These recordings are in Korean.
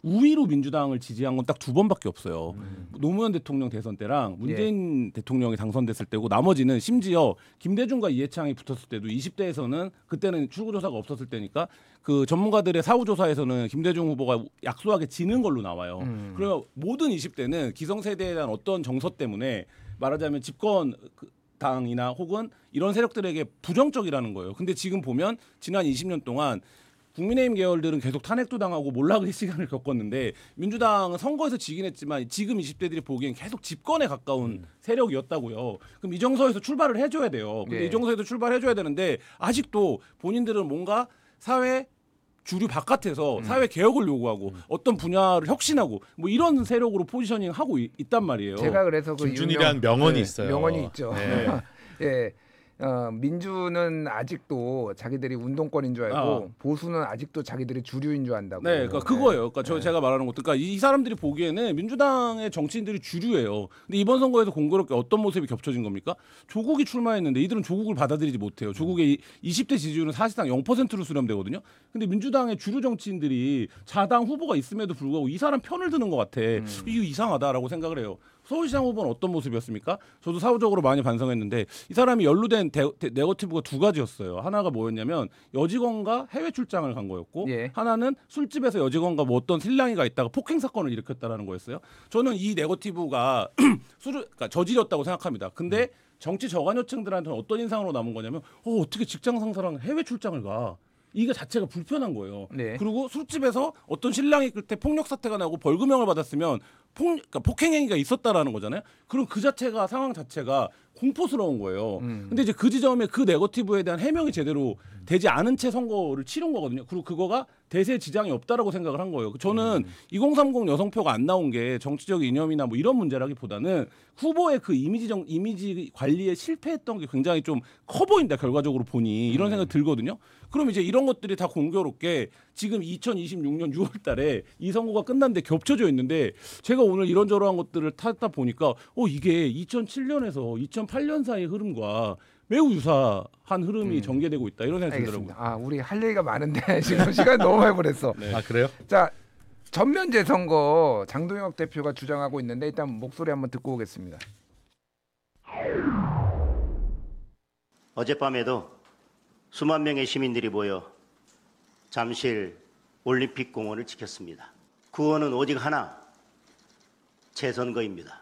우위로 민주당을 지지한 건 딱 2번밖에 없어요. 노무현 대통령 대선 때랑 문재인 대통령이 당선됐을 때고 나머지는 심지어 김대중과 이해창이 붙었을 때도 20대에서는 그때는 출구조사가 없었을 때니까 그 전문가들의 사후조사에서는 김대중 후보가 약소하게 지는 걸로 나와요. 그러면 모든 20대는 기성세대에 대한 어떤 정서 때문에 말하자면 집권 당이나 혹은 이런 세력들에게 부정적이라는 거예요. 근데 지금 보면 지난 20년 동안 국민의힘 계열들은 계속 탄핵도 당하고 몰락의 시간을 겪었는데 민주당은 선거에서 지긴 했지만 지금 20대들이 보기엔 계속 집권에 가까운 세력이었다고요. 그럼 이 정서에서 출발을 해줘야 돼요. 근데 이 정서에서 출발해줘야 되는데 아직도 본인들은 뭔가 사회 주류 바깥에서 사회 개혁을 요구하고 어떤 분야를 혁신하고 뭐 이런 세력으로 포지셔닝 하고 있단 말이에요. 제가 그래서 그 김준이라는 명언이 있어요. 명언이 있죠. 네. 예. 민주는 아직도 자기들이 운동권인 줄 알고 보수는 아직도 자기들이 주류인 줄 안다고. 네, 그러니까 그거예요. 그러니까 제가 말하는 것도, 그러니까 이 사람들이 보기에는 민주당의 정치인들이 주류예요. 근데 이번 선거에서 공교롭게 어떤 모습이 겹쳐진 겁니까? 조국이 출마했는데 이들은 조국을 받아들이지 못해요. 조국의 20대 지지율은 사실상 0%로 수렴되거든요. 근데 민주당의 주류 정치인들이 자당 후보가 있음에도 불구하고 이 사람 편을 드는 것 같아. 이게 이상하다라고 생각을 해요. 서울시장 후보는 어떤 모습이었습니까? 저도 사후적으로 많이 반성했는데 이 사람이 연루된 네거티브가 2가지였어요. 하나가 뭐였냐면 여직원과 해외 출장을 간 거였고 하나는 술집에서 여직원과 뭐 어떤 실랑이가 있다가 폭행 사건을 일으켰다라는 거였어요. 저는 이 네거티브가 그러니까 저질렀다고 생각합니다. 근데 정치 저간여층들한테는 어떤 인상으로 남은 거냐면 어떻게 직장 상사랑 해외 출장을 가? 이거 자체가 불편한 거예요. 그리고 술집에서 어떤 신랑이 그때 폭력 사태가 나고 벌금형을 받았으면 그러니까 폭행행위가 있었다라는 거잖아요. 그럼 그 자체가 상황 자체가 공포스러운 거예요. 근데 이제 그 지점에 그 네거티브에 대한 해명이 제대로 되지 않은 채 선거를 치른 거거든요. 그리고 그거가 대세에 지장이 없다라고 생각을 한 거예요. 저는 2030 여성표가 안 나온 게 정치적 이념이나 뭐 이런 문제라기보다는 후보의 그 이미지 관리에 실패했던 게 굉장히 좀 커 보인다 결과적으로 보니 이런 생각이 들거든요. 그럼 이제 이런 것들이 다 공교롭게 지금 2026년 6월달에 이 선거가 끝났는데 겹쳐져 있는데 제가 오늘 이런저런 것들을 타다 보니까 이게 2007년에서 2008년 사이의 흐름과 매우 유사한 흐름이 전개되고 있다 이런 생각이 들더라고요. 우리 할 얘기가 많은데 지금 시간 너무 많이 보냈어. 아 그래요? 자, 전면 재선거 장동혁 대표가 주장하고 있는데 일단 목소리 한번 듣고 오겠습니다. 어젯밤에도 수만 명의 시민들이 모여 잠실 올림픽 공원을 지켰습니다. 구호는 오직 하나, 재선거입니다.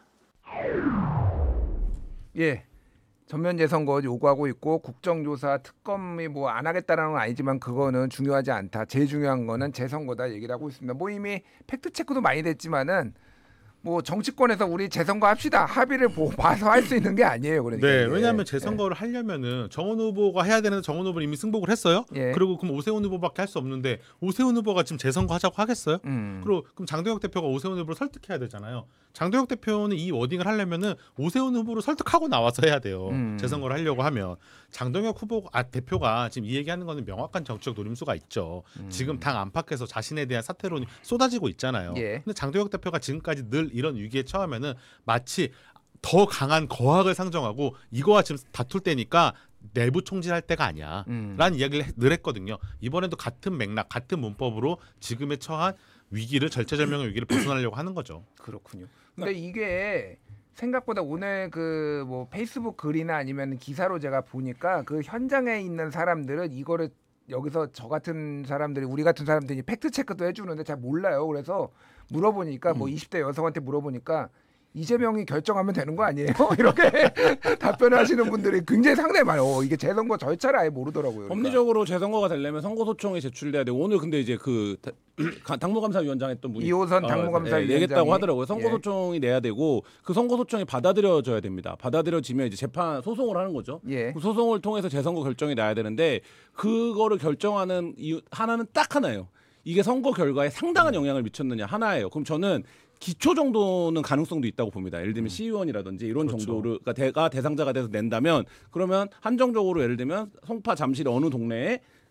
전면 재선거 요구하고 있고 국정조사 특검이 뭐 안 하겠다라는 건 아니지만 그거는 중요하지 않다. 제일 중요한 거는 재선거다 얘기를 하고 있습니다. 뭐 이미 팩트 체크도 많이 됐지만은 뭐 정치권에서 우리 재선거 합시다 합의를 봐서 할 수 있는 게 아니에요. 그러니까 네, 왜냐하면 재선거를 하려면은 정원 후보가 해야 되는데 정원 후보는 이미 승복을 했어요. 그리고 그럼 오세훈 후보밖에 할 수 없는데 오세훈 후보가 지금 재선거 하자고 하겠어요? 그리고 그럼 장동혁 대표가 오세훈 후보를 설득해야 되잖아요. 장동혁 대표는 이 워딩을 하려면은 오세훈 후보를 설득하고 나와서 해야 돼요. 재선거를 하려고 하면 장동혁 대표가 지금 이 얘기하는 거는 명확한 정치적 노림수가 있죠. 지금 당 안팎에서 자신에 대한 사퇴론이 쏟아지고 있잖아요. 근데 장동혁 대표가 지금까지 늘 이런 위기에 처하면은 마치 더 강한 거학을 상정하고 이거와 지금 다툴 때니까 내부 총질할 때가 아니야 라는 이야기를 늘 했거든요. 이번에도 같은 맥락 같은 문법으로 지금에 처한 위기를 절체절명의 위기를 벗어나려고 하는 거죠. 그렇군요. 근데 이게 생각보다 오늘 그 뭐 페이스북 글이나 아니면 기사로 제가 보니까 그 현장에 있는 사람들은 이거를 여기서 저 같은 사람들이 우리 같은 사람들이 팩트 체크도 해주는데 잘 몰라요. 그래서 물어보니까 뭐 20대 여성한테 물어보니까 이재명이 결정하면 되는 거 아니에요? 이렇게 답변을 하시는 분들이 굉장히 상당히 많아요. 이게 재선거 절차를 아예 모르더라고요. 법리적으로 재선거가 되려면 선거소청이 제출돼야 되고 오늘 근데 이제 그 당무감사위원장 했던 분이 이호선 당무감사위원장이 내겠다고 하더라고요. 선거소청이 내야 되고 그 선거소청이 받아들여져야 됩니다. 받아들여지면 이제 재판 소송을 하는 거죠. 그 소송을 통해서 재선거 결정이 나야 되는데 그거를 결정하는 이유 하나는 딱 하나예요. 이게 선거 결과에 상당한 영향을 미쳤느냐 하나예요. 그럼 저는 기초 정도는 가능성도 있다고 봅니다. 예를 들면 시의원이라든지 이런 정도가 대상자가 돼서 낸다면 그러면 한정적으로 예를 들면 송파 잠실 어느 동네에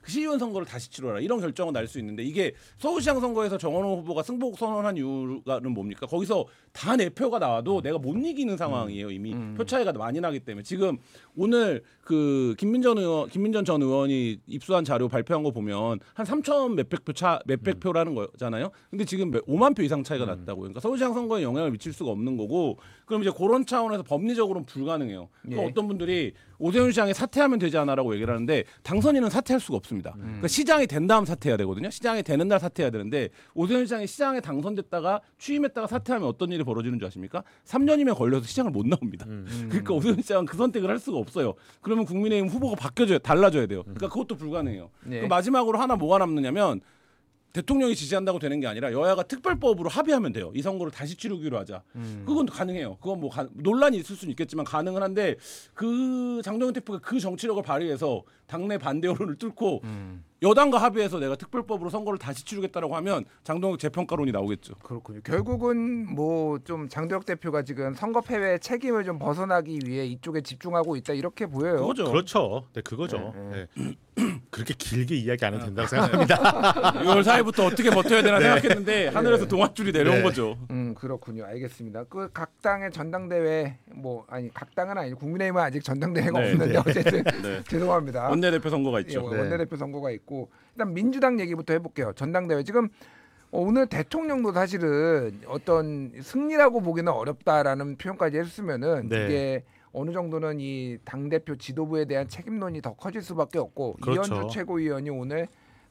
시의원 선거를 다시 치러라 이런 결정은 날 수 있는데 이게 서울시장 선거에서 정원호 후보가 승복 선언한 이유는 뭡니까? 거기서 다 내 표가 나와도 내가 못 이기는 상황이에요. 이미 표 차이가 많이 나기 때문에 지금 오늘 그 김민전 전 의원이 입수한 자료 발표한 거 보면 한 3천 몇백 표라는 거잖아요. 근데 지금 5만 표 이상 차이가 났다고. 그러니까 서울시장 선거에 영향을 미칠 수가 없는 거고 그럼 이제 그런 차원에서 법리적으로는 불가능해요. 그러니까 어떤 분들이 오세훈 시장이 사퇴하면 되지 않아라고 얘기를 하는데 당선인은 사퇴할 수가 없습니다. 그러니까 시장이 된 다음 사퇴해야 되거든요. 시장이 되는 날 사퇴해야 되는데 오세훈 시장이 시장에 당선됐다가 취임했다가 사퇴하면 어떤 일이 벌어지는 줄 아십니까? 3년이면 걸려서 시장을 못 나옵니다. 그러니까 오세훈 시장은 그 선택을 할 수가 없어요. 그러면 국민의힘 후보가 달라져야 돼요. 그러니까 그것도 불가능해요. 그럼 마지막으로 하나 뭐가 남느냐면 대통령이 지지한다고 되는 게 아니라 여야가 특별법으로 합의하면 돼요. 이 선거를 다시 치르기로 하자. 그건 가능해요. 그건 뭐 논란이 있을 수는 있겠지만 가능은 한데 그 장동현 대표가 그 정치력을 발휘해서 당내 반대 여론을 뚫고 여당과 합의해서 내가 특별법으로 선거를 다시 치르겠다라고 하면 장동혁 재평가론이 나오겠죠. 그렇군요. 결국은 뭐 좀 장동혁 대표가 지금 선거 패배의 책임을 좀 벗어나기 위해 이쪽에 집중하고 있다 이렇게 보여요. 그거죠. 그렇죠. 네, 그거죠. 네. 그렇게 길게 이야기 안 해도 된다고 생각합니다. 6월 4일부터 어떻게 버텨야 되나 생각했는데 하늘에서 동아줄이 내려온 거죠. 그렇군요. 알겠습니다. 그 각 당의 전당대회 각 당은 아니고 국민의힘은 아직 전당대회가 없는데 어쨌든 죄송합니다. 원내대표 선거가 있죠. 원내대표 선거가 있고 일단 민주당 얘기부터 해볼게요. 전당대회 지금 오늘 대통령도 사실은 어떤 승리라고 보기는 어렵다라는 표현까지 했으면은 이게 어느 정도는 이 당대표 지도부에 대한 책임론이 더 커질 수밖에 없고 그렇죠. 이현주 최고위원이 오늘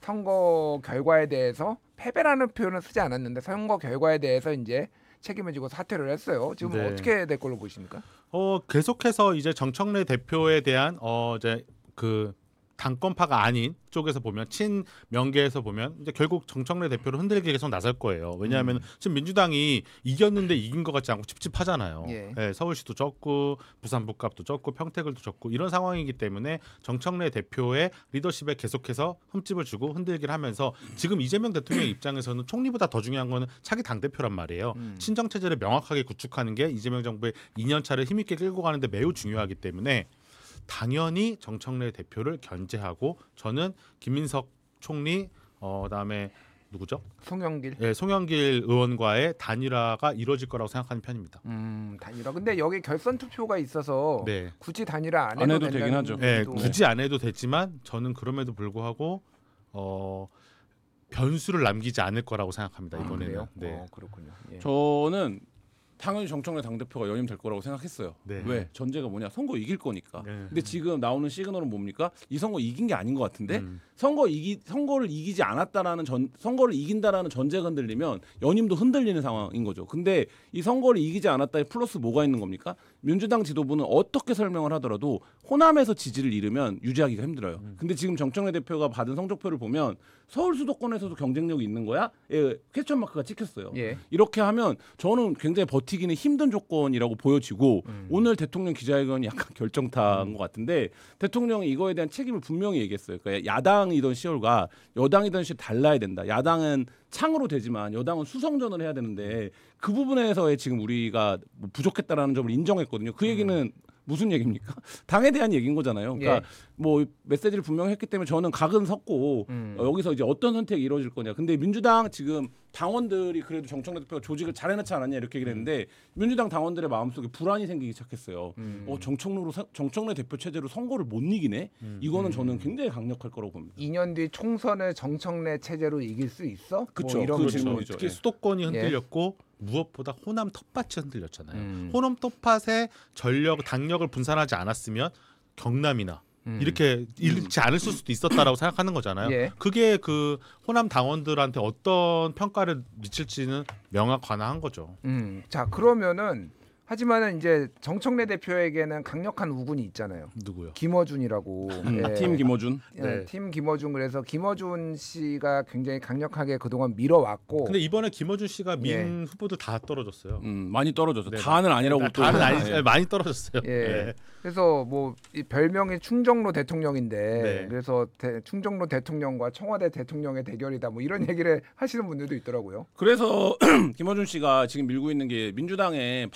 선거 결과에 대해서 패배라는 표현은 쓰지 않았는데 선거 결과에 대해서 이제 책임을 지고 사퇴를 했어요. 지금 어떻게 될 걸로 보십니까? 계속해서 이제 정청래 대표에 대한 이제 그 당권파가 아닌 쪽에서 보면 친명계에서 보면 이제 결국 정청래 대표를 흔들기 계속 나설 거예요. 왜냐하면 지금 민주당이 이겼는데 이긴 것 같지 않고 찝찝하잖아요. 서울시도 졌고 부산 북갑도 졌고 평택을도 졌고 이런 상황이기 때문에 정청래 대표의 리더십에 계속해서 흠집을 주고 흔들기를 하면서 지금 이재명 대통령 입장에서는 총리보다 더 중요한 거는 차기 당대표란 말이에요. 친정 체제를 명확하게 구축하는 게 이재명 정부의 2년 차를 힘있게 끌고 가는데 매우 중요하기 때문에 당연히 정청래 대표를 견제하고 저는 김민석 총리 그다음에 누구죠? 송영길. 네, 송영길 의원과의 단일화가 이루어질 거라고 생각하는 편입니다. 단일화. 근데 여기 결선 투표가 있어서 굳이 단일화 안 해도 되긴 하죠. 네, 굳이 안 해도 되지만 저는 그럼에도 불구하고 변수를 남기지 않을 거라고 생각합니다. 이번에는. 그렇군요. 저는 당연히 정청래 당대표가 연임될 거라고 생각했어요. 왜? 전제가 뭐냐? 선거 이길 거니까. 근데 지금 나오는 시그널은 뭡니까? 이 선거 이긴 게 아닌 것 같은데 선거를 이기지 않았다라는 선거를 이긴다라는 전제가 흔들리면 연임도 흔들리는 상황인 거죠. 근데 이 선거를 이기지 않았다에 플러스 뭐가 있는 겁니까? 민주당 지도부는 어떻게 설명을 하더라도 호남에서 지지를 잃으면 유지하기가 힘들어요. 근데 지금 정청래 대표가 받은 성적표를 보면 서울 수도권에서도 경쟁력이 있는 거야? 퀘스천 마크가 찍혔어요. 이렇게 하면 저는 굉장히 버티기는 힘든 조건이라고 보여지고 오늘 대통령 기자회견이 약간 결정타인 것 같은데 대통령이 이거에 대한 책임을 분명히 얘기했어요. 그러니까 야당이던 시절과 여당이던 시절 달라야 된다. 야당은 창으로 되지만 여당은 수성전을 해야 되는데 그 부분에서의 지금 우리가 뭐 부족했다라는 점을 인정했거든요. 그 얘기는 무슨 얘기입니까? 당에 대한 얘기인 거잖아요. 그러니까 뭐 메시지를 분명히 했기 때문에 저는 각은 섰고 여기서 이제 어떤 선택이 이루어질 거냐. 근데 민주당 지금 당원들이 그래도 정청래 대표가 조직을 잘 해놓지 않았냐 이렇게 얘기를 했는데 민주당 당원들의 마음속에 불안이 생기기 시작했어요. 정청래 대표 체제로 선거를 못 이기네. 이거는 저는 굉장히 강력할 거라고 봅니다. 2년 뒤 총선을 정청래 체제로 이길 수 있어? 그렇죠. 뭐 이런 질문이죠. 특히 수도권이 흔들렸고 무엇보다 호남 텃밭이 흔들렸잖아요. 호남 텃밭에 당력을 분산하지 않았으면 경남이나 이렇게 잃지 않을 수도 있었다라고 생각하는 거잖아요. 그게 그 호남 당원들한테 어떤 평가를 미칠지는 명확관화한 거죠. 자 그러면은 하지만은 이제 정청래 대표에게는 강력한 우군이 있잖아요. 누구요? 김어준이라고. 팀 김어준. 팀 김어준. 그래서 김어준 씨가 굉장히 강력하게 그동안 밀어왔고. 근데 이번에 김어준 씨가 민 후보들 다 떨어졌어요. 많이 떨어졌어. 다는 아니라고. 다는 아니지. 많이 떨어졌어요. 그래서 뭐 이 별명이 충정로 대통령인데 그래서 충정로 대통령과 청와대 대통령의 대결이다. 뭐 이런 얘기를 하시는 분들도 있더라고요. 그래서 김어준 씨가 지금 밀고 있는 게 민주당의 반명은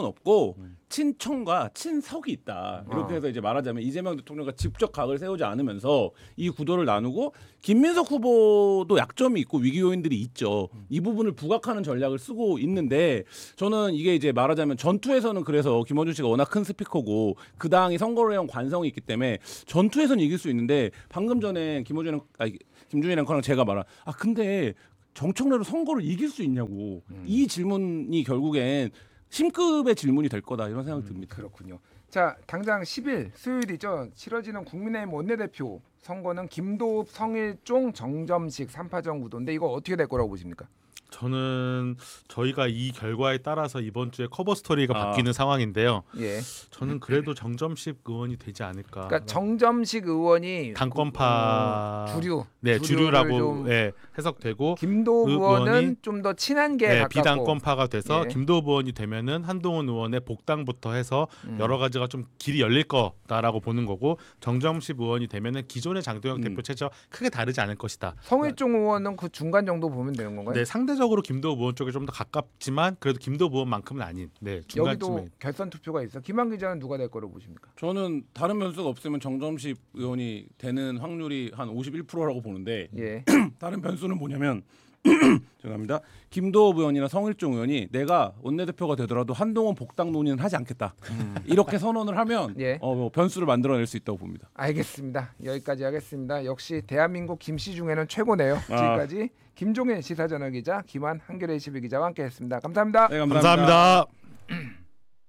없고 친청과 친석이 있다. 이렇게 어. 해서 이제 말하자면 이재명 대통령과 직접 각을 세우지 않으면서 이 구도를 나누고 김민석 후보도 약점이 있고 위기 요인들이 있죠. 이 부분을 부각하는 전략을 쓰고 있는데 저는 이게 이제 말하자면 전투에서는 그래서 김어준 씨가 워낙 큰 스피커고 그 당이 선거를 해온 관성이 있기 때문에 전투에서는 이길 수 있는데 방금 전에 김준일 앵커랑 제가 말한 근데 정청래로 선거를 이길 수 있냐고 이 질문이 결국엔 심급의 질문이 될 거다 이런 생각이 듭니다. 그렇군요. 자, 당장 10일 수요일이죠. 치러지는 국민의힘 원내대표 선거는 김도읍, 성일종, 정점식 3파전 구도인데 이거 어떻게 될 거라고 보십니까? 저는 저희가 이 결과에 따라서 이번 주에 커버 스토리가 바뀌는 상황인데요. 예. 저는 그래도 정점식 의원이 되지 않을까. 그러니까 정점식 의원이 당권파 주류, 네, 주류를 주류라고 좀 해석되고 김도읍 의원은 의원이 좀 더 친한 게 가깝고 비당권파가 돼서 예. 김도읍 의원이 되면은 한동훈 의원의 복당부터 해서 여러 가지가 좀 길이 열릴 거다라고 보는 거고 정점식 의원이 되면은 기존의 장도영 대표 체제와 크게 다르지 않을 것이다. 성일종 의원은 그 중간 정도 보면 되는 건가요? 네, 상대적으로 김도읍 의원 쪽에 좀 더 가깝지만 그래도 김도읍 의원만큼은 아닌 중간쯤에. 여기도 결선 투표가 있어. 김한 기자는 누가 될 거라고 보십니까? 저는 다른 변수가 없으면 정점식 의원이 되는 확률이 한 51%라고 보는데 예. 다른 변수는 뭐냐면 죄송합니다. 김도읍 의원이나 성일종 의원이 내가 원내대표가 되더라도 한동훈 복당 논의는 하지 않겠다. 이렇게 선언을 하면 예. 뭐 변수를 만들어낼 수 있다고 봅니다. 알겠습니다. 여기까지 하겠습니다. 역시 대한민국 김씨 중에는 최고네요. 지금까지 김종인 시사저널 기자, 김한 한겨레 21 기자와 함께했습니다. 감사합니다. 네, 감사합니다. 감사합니다.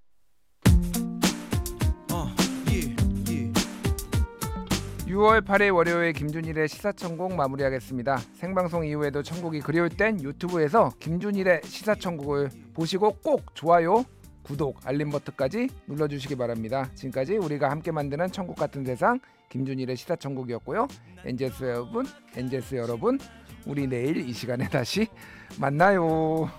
6월 8일 월요일 김준일의 시사천국 마무리하겠습니다. 생방송 이후에도 천국이 그리울 땐 유튜브에서 김준일의 시사천국을 보시고 꼭 좋아요, 구독, 알림 버튼까지 눌러주시기 바랍니다. 지금까지 우리가 함께 만드는 천국 같은 세상 김준일의 시사천국이었고요. 엔젤스 여러분, 우리 내일 이 시간에 다시 만나요.